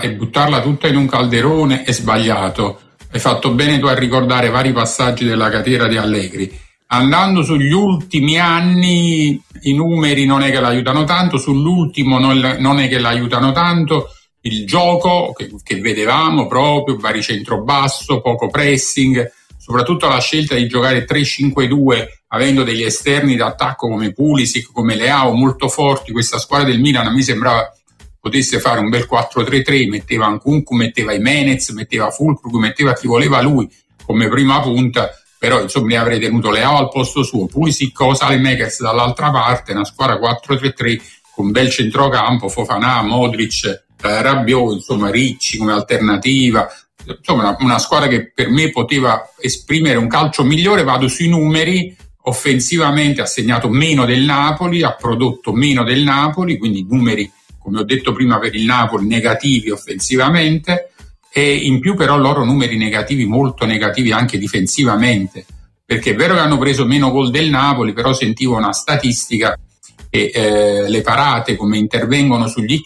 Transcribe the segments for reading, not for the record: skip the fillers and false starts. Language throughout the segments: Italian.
e buttarla tutta in un calderone è sbagliato. Hai fatto bene tu a ricordare vari passaggi della carriera di Allegri. Andando sugli ultimi anni i numeri non è che l'aiutano tanto, sull'ultimo non è che l'aiutano tanto. Il gioco che vedevamo proprio, baricentro basso, poco pressing, soprattutto la scelta di giocare 3-5-2 avendo degli esterni d'attacco come Pulisic, come Leao molto forti. Questa squadra del Milan a me sembrava potesse fare un bel 4-3-3, metteva Nkunku, metteva Jimenez, metteva Fulkrug, metteva chi voleva lui come prima punta, però insomma ne avrei tenuto Leao al posto suo, Pulisic o Saelemaekers dall'altra parte, una squadra 4-3-3 con bel centrocampo, Fofana, Modric, Rabiot, insomma Ricci come alternativa, insomma una squadra che per me poteva esprimere un calcio migliore. Vado sui numeri: offensivamente ha segnato meno del Napoli, ha prodotto meno del Napoli, quindi numeri, come ho detto prima, per il Napoli negativi offensivamente, e in più però loro numeri negativi, molto negativi anche difensivamente, perché è vero che hanno preso meno gol del Napoli, però sentivo una statistica e le parate come intervengono sugli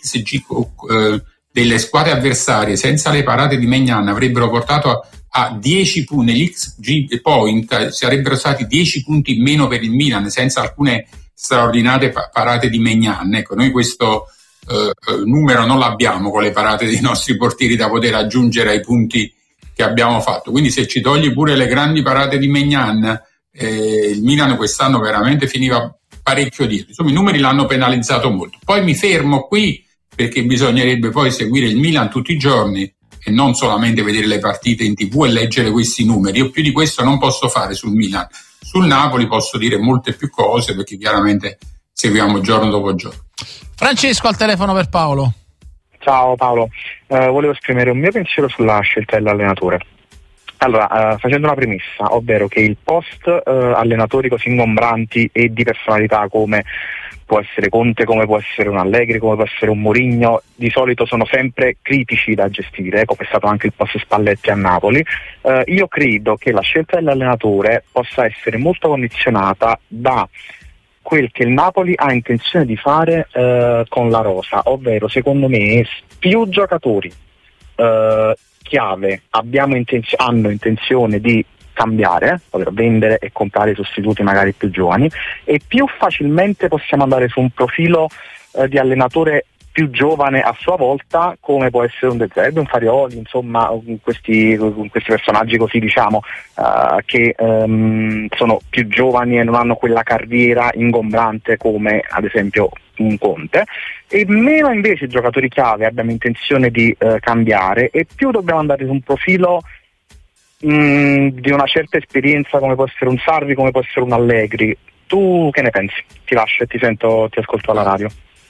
XG delle squadre avversarie senza le parate di Maignan avrebbero portato a 10 punti, negli XG point sarebbero stati 10 punti in meno per il Milan senza alcune straordinarie parate di Maignan. Ecco, noi questo numero non l'abbiamo con le parate dei nostri portieri da poter aggiungere ai punti che abbiamo fatto, quindi se ci togli pure le grandi parate di Maignan, il Milan quest'anno veramente finiva parecchio dietro. Insomma, i numeri l'hanno penalizzato molto. Poi mi fermo qui perché bisognerebbe poi seguire il Milan tutti i giorni e non solamente vedere le partite in TV e leggere questi numeri. Io più di questo non posso fare sul Milan. Sul Napoli posso dire molte più cose perché chiaramente seguiamo giorno dopo giorno. Francesco al telefono per Paolo. Ciao Paolo, volevo esprimere un mio pensiero sulla scelta dell'allenatore. Allora, facendo una premessa, ovvero che il post allenatori così ingombranti e di personalità come può essere Conte, come può essere un Allegri, come può essere un Mourinho, di solito sono sempre critici da gestire, come è stato anche il post Spalletti a Napoli. Io credo che la scelta dell'allenatore possa essere molto condizionata da quel che il Napoli ha intenzione di fare con la rosa, ovvero secondo me più giocatori chiave hanno intenzione di cambiare, ovvero vendere e comprare sostituti magari più giovani, e più facilmente possiamo andare su un profilo di allenatore più giovane a sua volta, come può essere un De Zerbi, un Farioli, insomma questi personaggi così, diciamo, che sono più giovani e non hanno quella carriera ingombrante come ad esempio un Conte, e meno invece i giocatori chiave abbiamo intenzione di cambiare, e più dobbiamo andare su un profilo di una certa esperienza, come può essere un Sarri, come può essere un Allegri. Tu che ne pensi? Ti lascio e ti ascolto alla radio.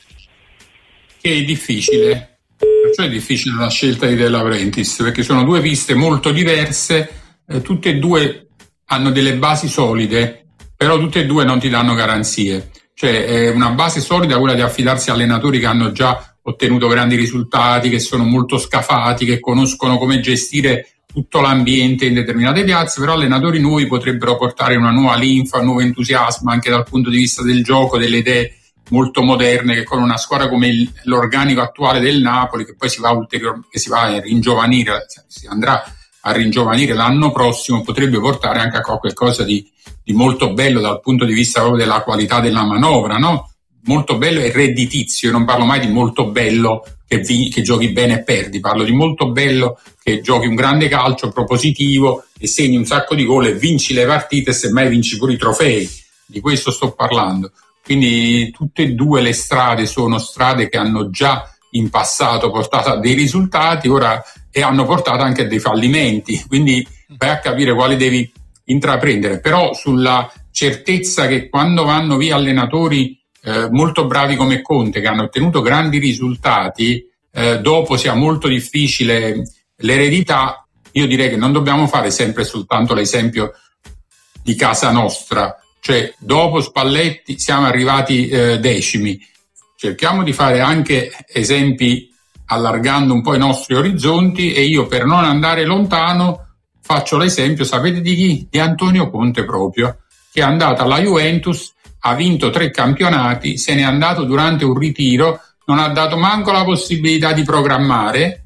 Che è difficile, perciò è difficile la scelta di De Laurentiis, perché sono due piste molto diverse, tutte e due hanno delle basi solide, però tutte e due non ti danno garanzie. Cioè è una base solida quella di affidarsi a allenatori che hanno già ottenuto grandi risultati, che sono molto scafati, che conoscono come gestire tutto l'ambiente in determinate piazze, però allenatori nuovi potrebbero portare una nuova linfa, un nuovo entusiasmo anche dal punto di vista del gioco, delle idee molto moderne, che con una squadra come l'organico attuale del Napoli, che poi si va a ringiovanire, si andrà a ringiovanire l'anno prossimo, potrebbe portare anche a qualcosa di molto bello dal punto di vista proprio della qualità della manovra, no? Molto bello e redditizio. Io non parlo mai di molto bello che giochi bene e perdi, parlo di molto bello che giochi un grande calcio propositivo e segni un sacco di gol e vinci le partite e semmai vinci pure i trofei. Di questo sto parlando. Quindi tutte e due le strade sono strade che hanno già in passato portato a dei risultati ora e hanno portato anche a dei fallimenti, quindi vai a capire quali devi intraprendere, però sulla certezza che quando vanno via allenatori molto bravi come Conte, che hanno ottenuto grandi risultati, dopo sia molto difficile l'eredità. Io direi che non dobbiamo fare sempre soltanto l'esempio di casa nostra, cioè dopo Spalletti siamo arrivati decimi, cerchiamo di fare anche esempi allargando un po' i nostri orizzonti, e io per non andare lontano faccio l'esempio, sapete di chi? Di Antonio Conte proprio, che è andato alla Juventus, ha vinto 3 campionati, se n'è andato durante un ritiro, non ha dato manco la possibilità di programmare,